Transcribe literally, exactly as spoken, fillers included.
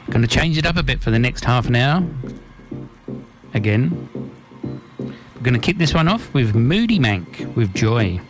Going to change it up a bit for the next half an hour. Again. We're going to kick this one off with Moody Mank with Joy.